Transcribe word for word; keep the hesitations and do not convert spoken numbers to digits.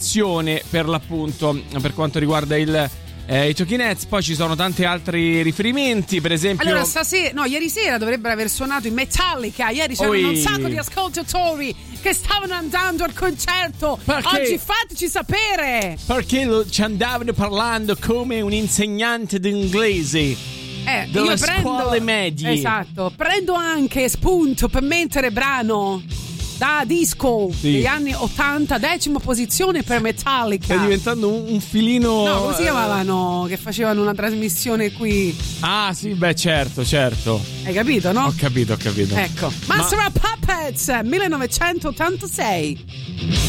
menzione per l'appunto per quanto riguarda il Eh, i Talking Heads. Poi ci sono tanti altri riferimenti, per esempio. Allora, stasera, no, ieri sera dovrebbero aver suonato in Metallica. Ieri c'erano Oi. un sacco di ascoltatori che stavano andando al concerto. Perché? Oggi fateci sapere. Perché lo, ci andavano parlando come un insegnante d'inglese. Eh, delle io prendo, scuole medie. Esatto. Prendo anche spunto per mettere brano da disco sì. degli anni ottanta, decima posizione per Metallica. Sta diventando un, un filino. No, come si chiamavano? Che facevano una trasmissione qui. Ah, sì, beh, certo, certo. Hai capito, no? Ho capito, ho capito. Ecco. Master Ma... of Puppets, millenovecentottantasei.